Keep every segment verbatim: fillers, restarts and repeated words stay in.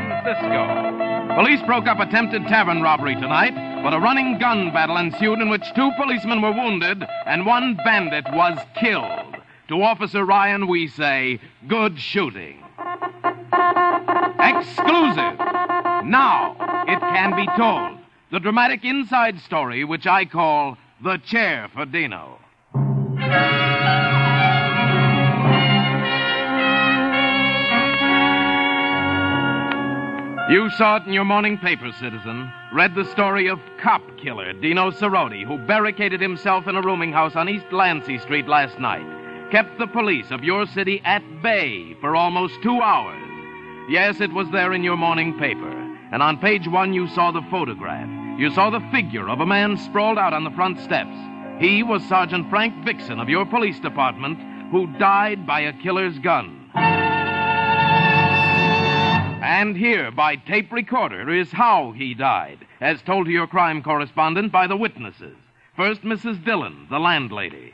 Francisco. Police broke up attempted tavern robbery tonight, but a running gun battle ensued in which two policemen were wounded and one bandit was killed. To Officer Ryan, we say, good shooting. Exclusive. Now it can be told. The dramatic inside story, which I call The Chair for Dino. You saw it in your morning paper, citizen. Read the story of cop killer Dino Cerroti, who barricaded himself in a rooming house on East Lancey Street last night. Kept the police of your city at bay for almost two hours. Yes, it was there in your morning paper. And on page one, you saw the photograph. You saw the figure of a man sprawled out on the front steps. He was Sergeant Frank Vixen of your police department, who died by a killer's gun. And here, by tape recorder, is how he died, as told to your crime correspondent by the witnesses. First, Missus Dillon, the landlady.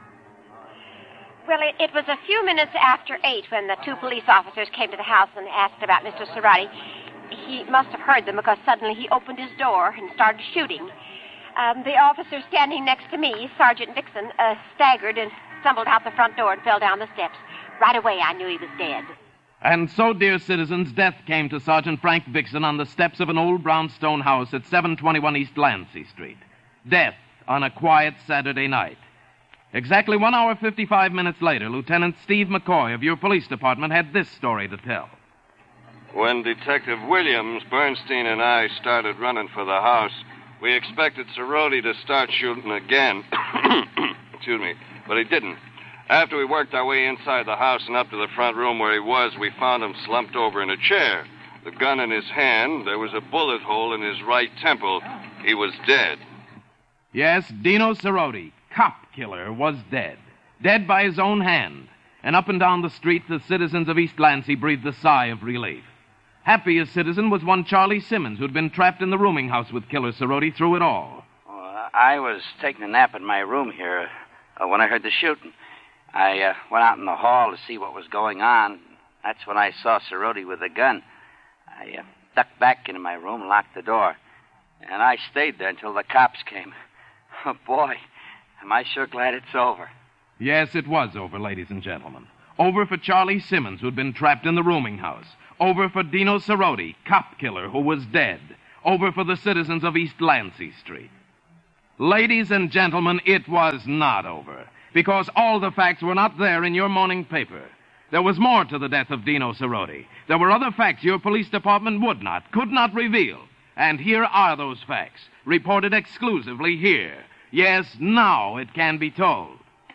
Well, it, it was a few minutes after eight when the two police officers came to the house and asked about Mister Cerroti. He must have heard them because suddenly he opened his door and started shooting. Um, the officer standing next to me, Sergeant Vixen, uh, staggered and stumbled out the front door and fell down the steps. Right away, I knew he was dead. And so, dear citizens, death came to Sergeant Frank Vixen on the steps of an old brownstone house at seven twenty-one East Lancey Street. Death on a quiet Saturday night. Exactly one hour, fifty-five minutes later, Lieutenant Steve McCoy of your police department had this story to tell. When Detective Williams, Bernstein, and I started running for the house, we expected Cerroti to start shooting again. Excuse me, but he didn't. After we worked our way inside the house and up to the front room where he was, we found him slumped over in a chair. The gun in his hand, there was a bullet hole in his right temple. He was dead. Yes, Dino Cerroti, cop killer, was dead. Dead by his own hand. And up and down the street, the citizens of East Lancey breathed a sigh of relief. Happiest citizen was one Charlie Simmons, who'd been trapped in the rooming house with killer Cerroti through it all. Well, I was taking a nap in my room here uh, when I heard the shooting. I uh, went out in the hall to see what was going on. That's when I saw Cerroti with a gun. I uh, ducked back into my room and locked the door. And I stayed there until the cops came. Oh, boy, am I sure glad it's over. Yes, it was over, ladies and gentlemen. Over for Charlie Simmons, who'd been trapped in the rooming house. Over for Dino Cerroti, cop killer, who was dead. Over for the citizens of East Lancey Street. Ladies and gentlemen, it was not over. Because all the facts were not there in your morning paper. There was more to the death of Dino Cerroti. There were other facts your police department would not, could not reveal. And here are those facts, reported exclusively here. Yes, now it can be told.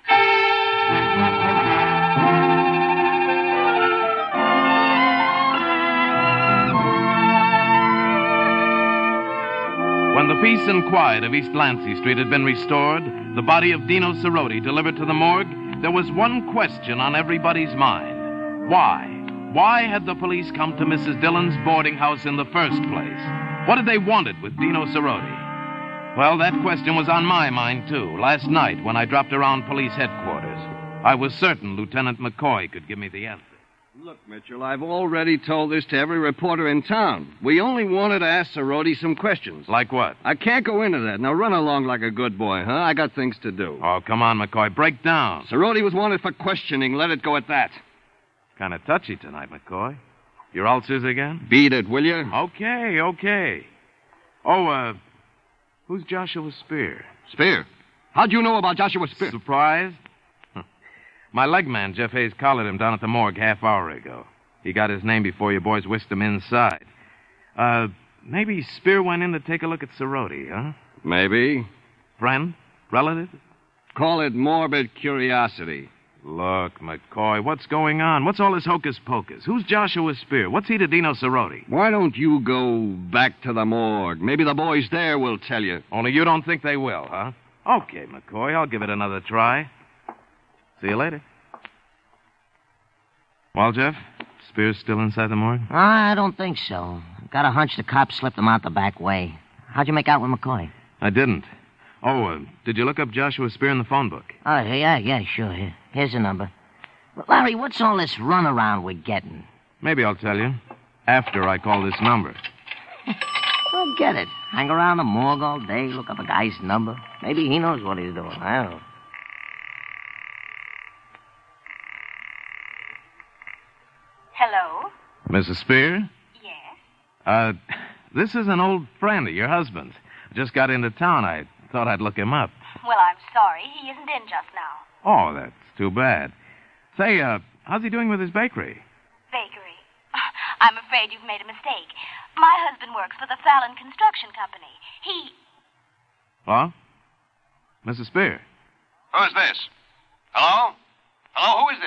When the peace and quiet of East Lancey Street had been restored, the body of Dino Cerroti delivered to the morgue, there was one question on everybody's mind. Why? Why had the police come to Missus Dillon's boarding house in the first place? What had they wanted with Dino Cerroti? Well, that question was on my mind, too, last night when I dropped around police headquarters. I was certain Lieutenant McCoy could give me the answer. Look, Mitchell, I've already told this to every reporter in town. We only wanted to ask Cerroti some questions. Like what? I can't go into that. Now run along like a good boy, huh? I got things to do. Oh, come on, McCoy. Break down. Cerroti was wanted for questioning. Let it go at that. Kind of touchy tonight, McCoy. Your ulcers again? Beat it, will you? Okay, okay. Oh, uh, who's Joshua Spear? Spear? How'd you know about Joshua Spear? Surprised? My leg man, Jeff Hayes, collared him down at the morgue half hour ago. He got his name before you boys whisked him inside. Uh, maybe Spear went in to take a look at Cerroti, huh? Maybe. Friend? Relative? Call it morbid curiosity. Look, McCoy, what's going on? What's all this hocus-pocus? Who's Joshua Spear? What's he to Dino Cerroti? Why don't you go back to the morgue? Maybe the boys there will tell you. Only you don't think they will, huh? Okay, McCoy, I'll give it another try. See you later. Well, Jeff, Spear's still inside the morgue? I don't think so. Got a hunch the cops slipped him out the back way. How'd you make out with McCoy? I didn't. Oh, uh, did you look up Joshua Spear in the phone book? Oh, yeah, yeah, sure. Here, here's the number. But, Larry, what's all this runaround we're getting? Maybe I'll tell you. after I call this number. Forget it. Hang around the morgue all day, look up a guy's number. Maybe he knows what he's doing. I don't know. Hello? Missus Spear? Yes? Uh, this is an old friend of your husband's. Just got into town. I thought I'd look him up. Well, I'm sorry. He isn't in just now. Oh, that's too bad. Say, uh, how's he doing with his bakery? Bakery. I'm afraid you've made a mistake. My husband works for the Fallon Construction Company. He... What? Missus Spear? Who's this? Hello? Hello, who is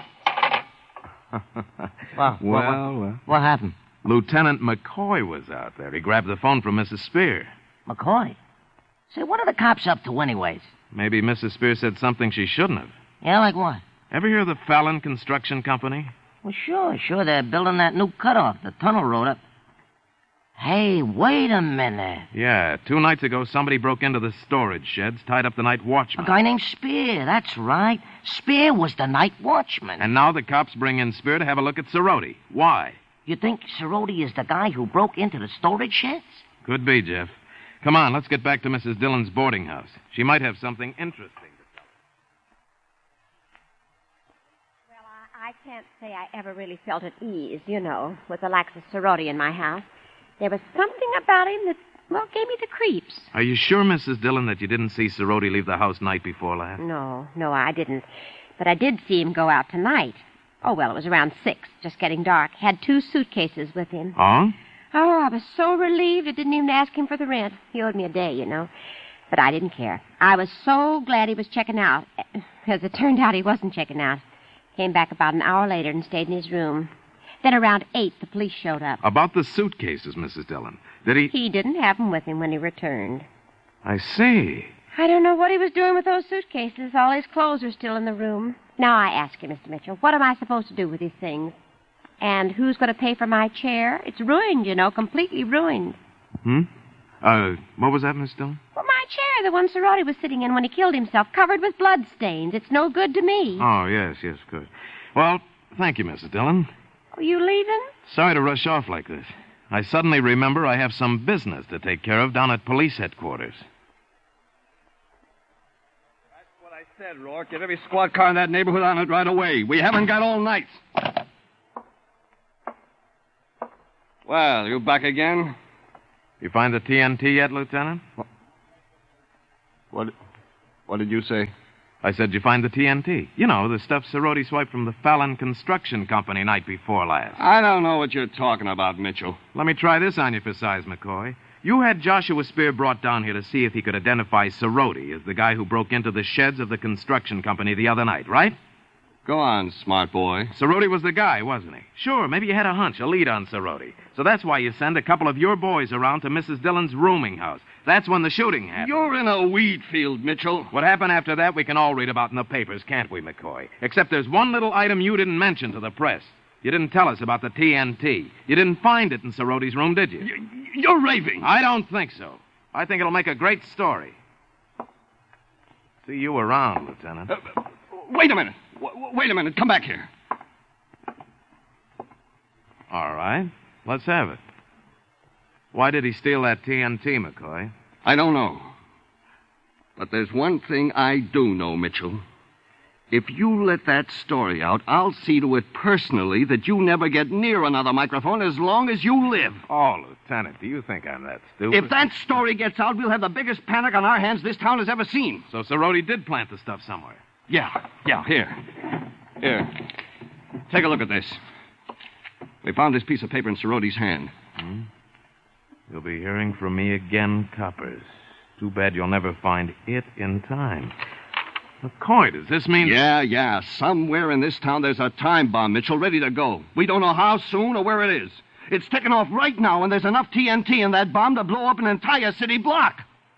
this? Well, well, what, well. what happened? Lieutenant McCoy was out there. He grabbed the phone from Missus Spear. McCoy? Say, what are the cops up to anyways? Maybe Missus Spear said something she shouldn't have. Yeah, like what? Ever hear of the Fallon Construction Company? Well, sure, sure. They're building that new cutoff, the tunnel road up. Hey, wait a minute. Yeah, two nights ago, somebody broke into the storage sheds, tied up the night A watchman. guy named Spear, that's right. Spear was the night watchman. And now the cops bring in Spear to have a look at Cerroti. Why? You think Cerroti is the guy who broke into the storage sheds? Could be, Jeff. Come on, let's get back to Missus Dillon's boarding house. She might have something interesting to tell us. Well, I, I can't say I ever really felt at ease, you know, with Alexis Cerroti in my house. There was something about him that, well, gave me the creeps. Are you sure, Missus Dillon, that you didn't see Cerroti leave the house night before last? No, no, I didn't. But I did see him go out tonight. Oh, well, it was around six, just getting dark. Had two suitcases with him. Oh? Oh, I was so relieved I didn't even ask him for the rent. He owed me a day, you know. But I didn't care. I was so glad he was checking out. As it turned out, he wasn't checking out. Came back about an hour later and stayed in his room. Then around eight, the police showed up. About the suitcases, Missus Dillon. Did he... He didn't have them with him when he returned. I see. I don't know what he was doing with those suitcases. All his clothes are still in the room. Now I ask you, Mister Mitchell, what am I supposed to do with these things? And who's going to pay for my chair? It's ruined, you know, completely ruined. Hmm? Uh, what was that, Miss Dillon? Well, my chair, the one Cerroti was sitting in when he killed himself, covered with blood stains. It's no good to me. Oh, yes, yes, good. Well, thank you, Missus Dillon. Are you leaving? Sorry to rush off like this. I suddenly remember I have some business to take care of down at police headquarters. That's what I said, Rourke. Get every squad car in that neighborhood on it right away. We haven't got all night. Well, you back again? You find the T N T yet, Lieutenant? What, what did you say? I said, you find the T N T? You know, the stuff Cerroti swiped from the Fallon Construction Company night before last. I don't know what you're talking about, Mitchell. Let me try this on you for size, McCoy. You had Joshua Spear brought down here to see if he could identify Cerroti as the guy who broke into the sheds of the construction company the other night, right? Go on, smart boy. Cerroti was the guy, wasn't he? Sure, maybe you had a hunch, a lead on Cerroti. So that's why you send a couple of your boys around to Missus Dillon's rooming house. That's when the shooting happened. You're in a weed field, Mitchell. What happened after that, we can all read about in the papers, can't we, McCoy? Except there's one little item you didn't mention to the press. You didn't tell us about the T N T. You didn't find it in Cerroti's room, did you? You're raving. I don't think so. I think it'll make a great story. See you around, Lieutenant. Uh, wait a minute. W- wait a minute. Come back here. All right. Let's have it. Why did he steal that T N T, McCoy? I don't know. But there's one thing I do know, Mitchell. If you let that story out, I'll see to it personally that you never get near another microphone as long as you live. Oh, Lieutenant, do you think I'm that stupid? If that story gets out, we'll have the biggest panic on our hands this town has ever seen. So Cerroti did plant the stuff somewhere. Yeah, yeah, here. Here. Take a look at this. We found this piece of paper in Cerroti's hand. Hmm? You'll be hearing from me again, coppers. Too bad you'll never find it in time. McCoy, does this mean... Yeah, yeah. Somewhere in this town there's a time bomb, Mitchell, ready to go. We don't know how soon or where it is. It's taking off right now, and there's enough T N T in that bomb to blow up an entire city block.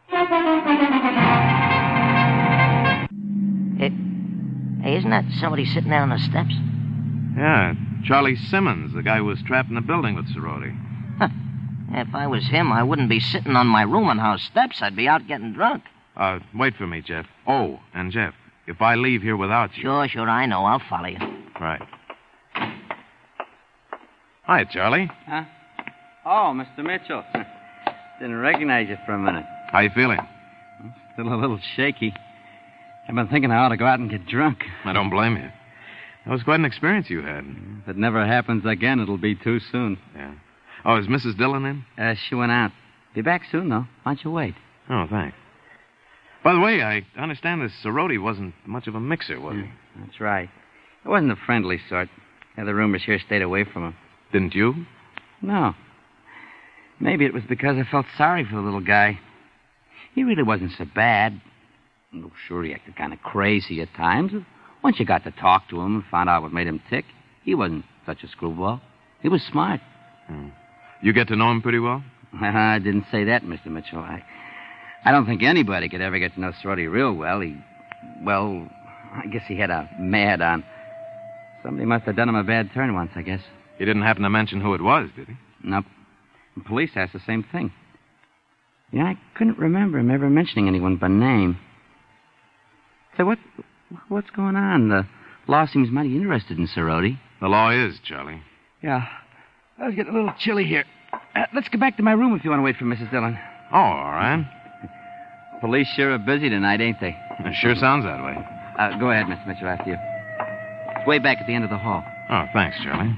It, hey, isn't that somebody sitting there on the steps? Yeah, Charlie Simmons, the guy who was trapped in the building with Cerroti. Huh. If I was him, I wouldn't be sitting on my rooming house steps. I'd be out getting drunk. Uh, wait for me, Jeff. Oh, and Jeff, if I leave here without you... Sure, sure, I know. I'll follow you. Right. Hi, Charlie. Huh? Oh, Mister Mitchell. Didn't recognize you for a minute. How you feeling? Still a little shaky. I've been thinking I ought to go out and get drunk. I don't blame you. That was quite an experience you had. If it never happens again, it'll be too soon. Yeah. Oh, is Missus Dillon in? Uh, she went out. Be back soon, though. Why don't you wait? Oh, thanks. By the way, I understand this Cerroti wasn't much of a mixer, was he? That's right. It wasn't the friendly sort. Yeah, the roomers here stayed away from him. Didn't you? No. Maybe it was because I felt sorry for the little guy. He really wasn't so bad. Oh, sure, he acted kind of crazy at times. Once you got to talk to him and found out what made him tick, he wasn't such a screwball. He was smart. Hmm. You get to know him pretty well? I didn't say that, Mister Mitchell. I, I don't think anybody could ever get to know Cerroti real well. He, well, I guess he had a mad on. Somebody must have done him a bad turn once, I guess. He didn't happen to mention who it was, did he? Nope. The police asked the same thing. Yeah, I couldn't remember him ever mentioning anyone by name. Say, what, what's going on? The law seems mighty interested in Cerroti. The law is, Charlie. Yeah. I was getting a little chilly here. Uh, let's go back to my room if you want to wait for Missus Dillon. Oh, all right. Police sure are busy tonight, ain't they? It sure sounds that way. Uh, go ahead, Mister Mitchell, after you. It's way back at the end of the hall. Oh, thanks, Charlie.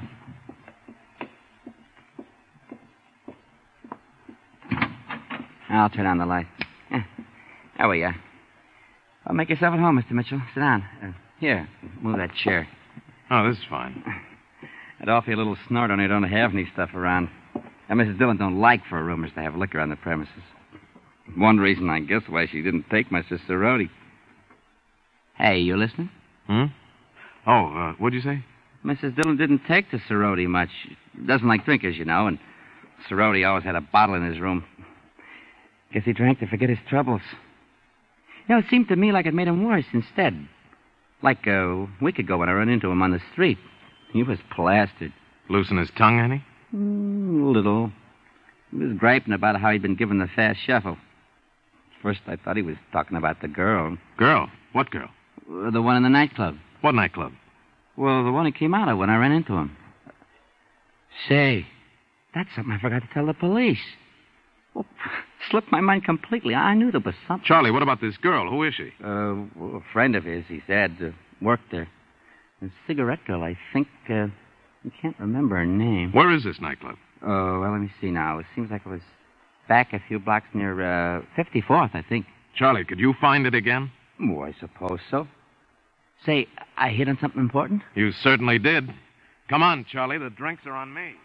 I'll turn on the light. Yeah. There we are. Well, make yourself at home, Mister Mitchell. Sit down. Uh, here, move that chair. Oh, this is fine. I'd offer you a little snort on you don't have any stuff around. And Missus Dillon don't like for roomers to have liquor on the premises. One reason, I guess, why she didn't take my sister Cerroti. Hey, you listening? Hmm? Oh, uh, what'd you say? Missus Dillon didn't take to Cerroti much. Doesn't like drinkers, you know, and Cerroti always had a bottle in his room. Guess he drank to forget his troubles. You know, it seemed to me like it made him worse instead. Like a week ago when I ran into him on the street. He was plastered. Loosen his tongue, any? Mm, a little. He was griping about how he'd been given the fast shuffle. First, I thought he was talking about the girl. Girl? What girl? Uh, the one in the nightclub. What nightclub? Well, the one he came out of when I ran into him. Say, that's something I forgot to tell the police. Well, slipped my mind completely. I knew there was something. Charlie, what about this girl? Who is she? Uh, well, a friend of his, he said, uh, worked there. A cigarette girl, I think. Uh, I can't remember her name. Where is this nightclub? Oh, well, let me see now. It seems like it was back a few blocks near uh, fifty-fourth, I think. Charlie, could you find it again? Oh, I suppose so. Say, I hit on something important? You certainly did. Come on, Charlie. The drinks are on me.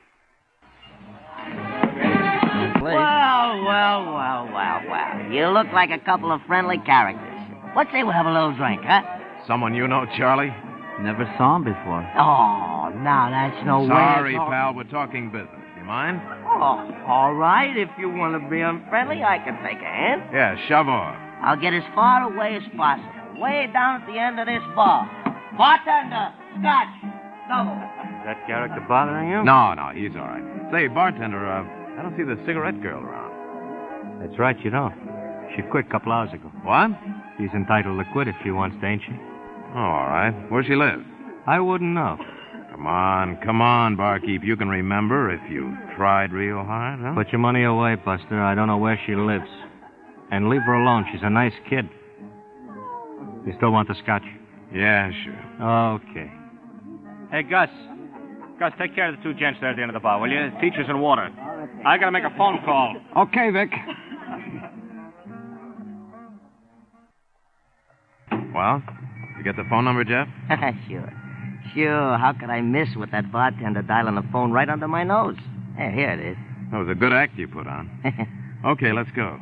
Well, well, well, well, well. You look like a couple of friendly characters. What say we have a little drink, huh? Someone you know, Charlie? Never saw him before. Oh, now that's no way. Sorry, pal. We're talking business. You mind? Oh, all right. If you want to be unfriendly, I can take a hand. Yeah, shove off. I'll get as far away as possible. Way down at the end of this bar. Bartender, scotch, double. Is that character bothering you? No, no, he's all right. Say, bartender, uh, I don't see the cigarette girl around. That's right, you don't. She quit a couple hours ago. What? She's entitled to quit if she wants to, ain't she? Oh, all right. Where's she live? I wouldn't know. Come on, come on, barkeep. You can remember if you tried real hard, huh? Put your money away, Buster. I don't know where she lives. And leave her alone. She's a nice kid. You still want the scotch? Yeah, sure. Okay. Hey, Gus. Gus, take care of the two gents there at the end of the bar, will you? Teachers and water. I gotta make a phone call. Okay, Vic. Well, you get the phone number, Jeff? Sure. Sure. How could I miss with that bartender dialing the phone right under my nose? Hey, here it is. That was a good act you put on. Okay, let's go.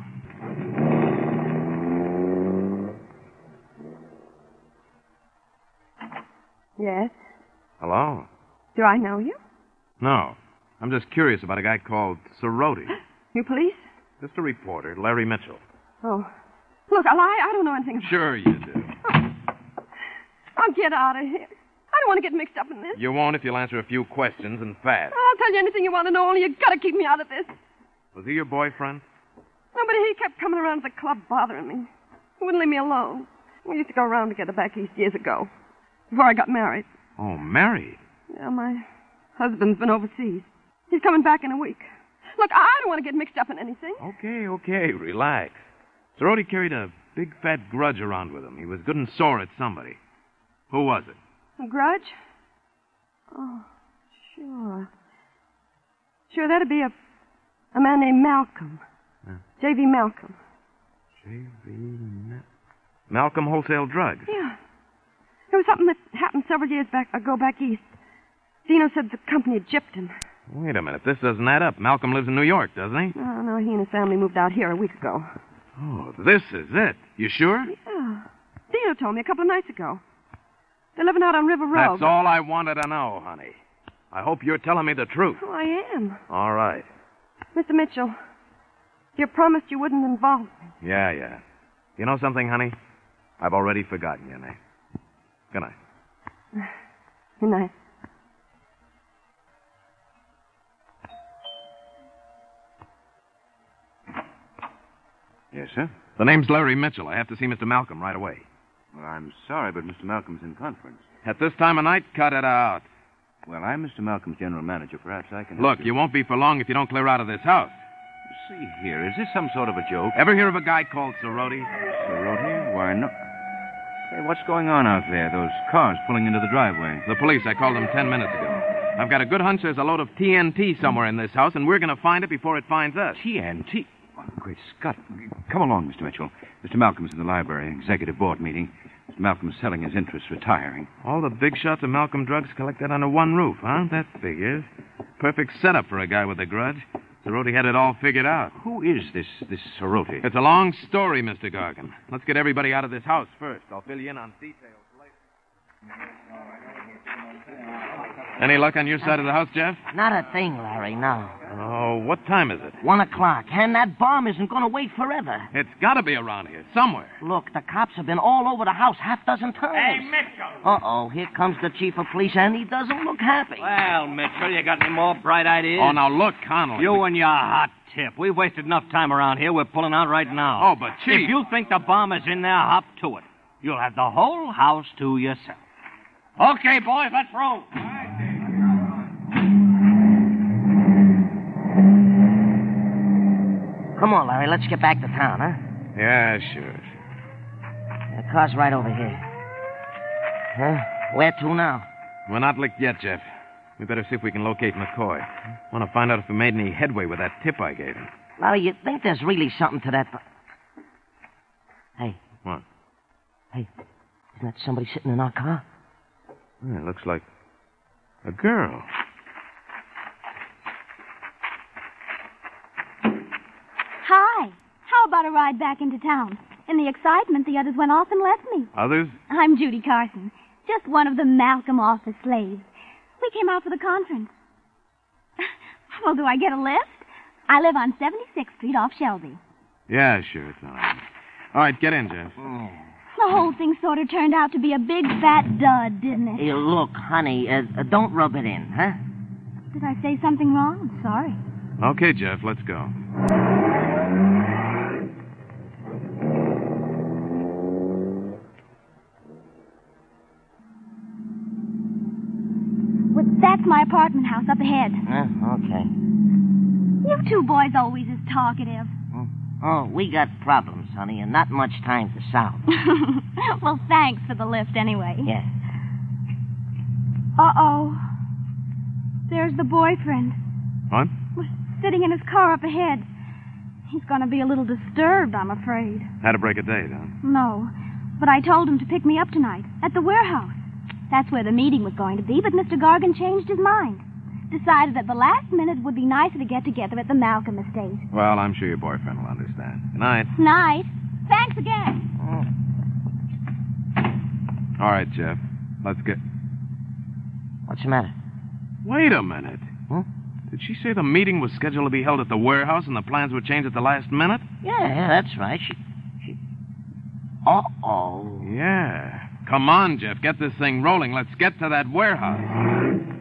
Yes? Hello? Do I know you? No. I'm just curious about a guy called Cerroti. You police? Just a reporter, Larry Mitchell. Oh. Look, I lie. I don't know anything about Sure you do. I'll get out of here. I don't want to get mixed up in this. You won't if you'll answer a few questions and fast. I'll tell you anything you want to know, only you gotta keep me out of this. Was he your boyfriend? No, but he kept coming around to the club bothering me. He wouldn't leave me alone. We used to go around together back east years ago, before I got married. Oh, married? Yeah, my Husband's been overseas. He's coming back in a week. Look, I don't want to get mixed up in anything. Okay, okay, relax. Cerroti carried a big fat grudge around with him. He was good and sore at somebody. Who was it? A grudge? Oh, sure. Sure, that'd be a, a man named Malcolm. Huh? J V. Malcolm. J V. Mal- Malcolm Wholesale Drugs? Yeah. It was something that happened several years back ago back east. Dino said the company had gypped him. Wait a minute. This doesn't add up. Malcolm lives in New York, doesn't he? Oh, no, he and his family moved out here a week ago. Oh, this is it. You sure? Yeah. Dino told me a couple of nights ago. They're living out on River Road. That's all I wanted to know, honey. I hope you're telling me the truth. Oh, I am. All right. Mister Mitchell, you promised you wouldn't involve me. Yeah, yeah. You know something, honey? I've already forgotten your name. Good night. Good night. Yes, sir? The name's Larry Mitchell. I have to see Mister Malcolm right away. Well, I'm sorry, but Mister Malcolm's in conference. At this time of night, cut it out. Well, I'm Mister Malcolm's general manager. Perhaps I can help Look, you. you won't be for long if you don't clear out of this house. See here, is this some sort of a joke? Ever hear of a guy called Cerroti? Cerroti? Why, no. Hey, what's going on out there? Those cars pulling into the driveway. The police. I called them ten minutes ago. I've got a good hunch there's a load of T N T somewhere in this house, and we're going to find it before it finds us. T N T? Oh, great Scott. Come along, Mister Mitchell. Mister Malcolm's in the library, executive board meeting. Mister Malcolm's selling his interests, retiring. All the big shots of Malcolm drugs collected under one roof, huh? That figures. Perfect setup for a guy with a grudge. Cerroti had it all figured out. Who is this, this Cerroti? It's a long story, Mister Gargan. Let's get everybody out of this house first. I'll fill you in on details later. Any luck on your side of the house, Jeff? Not a thing, Larry, no. Oh, what time is it? One o'clock. And that bomb isn't going to wait forever. It's got to be around here, somewhere. Look, the cops have been all over the house half dozen times. Hey, Mitchell! Uh-oh, here comes the chief of police, and he doesn't look happy. Well, Mitchell, you got any more bright ideas? Oh, now look, Connolly. You and your hot tip. We've wasted enough time around here. We're pulling out right now. Oh, but Chief... If you think the bomb is in there, hop to it. You'll have the whole house to yourself. Okay, boys, let's roll. Come on, Larry, let's get back to town, huh? Yeah, sure. The car's right over here. Huh? Where to now? We're not licked yet, Jeff. We better see if we can locate McCoy. Want to find out if we made any headway with that tip I gave him. Larry, you think there's really something to that... Hey. What? Hey, isn't that somebody sitting in our car? Yeah, it looks like a girl. Hi. How about a ride back into town? In the excitement, the others went off and left me. Others? I'm Judy Carson, just one of the Malcolm office slaves. We came out for the conference. Well, do I get a lift? I live on seventy-sixth Street off Shelby. Yeah, sure, it's all right. All right, get in, Jeff. Mm. The whole thing sort of turned out to be a big fat dud, didn't it? Hey, look, honey, uh, uh, don't rub it in, huh? Did I say something wrong? I'm sorry. Okay, Jeff, let's go. Well, that's my apartment house up ahead. Uh, okay. You two boys always is talkative. Oh, we got problems, honey, and not much time to solve. Well, thanks for the lift anyway. Yeah. Uh-oh. There's the boyfriend. What? Sitting in his car up ahead. He's going to be a little disturbed, I'm afraid. Had to break a date, huh? No, but I told him to pick me up tonight at the warehouse. That's where the meeting was going to be, but Mister Gargan changed his mind. Decided at the last minute it would be nicer to get together at the Malcolm estate. Well, I'm sure your boyfriend will understand. Good night. Night. Thanks again. Mm. All right, Jeff. Let's get... What's the matter? Wait a minute. Huh? Did she say the meeting was scheduled to be held at the warehouse and the plans were changed at the last minute? Yeah, yeah, that's right. She... she... Uh-oh. Yeah. Come on, Jeff. Get this thing rolling. Let's get to that warehouse.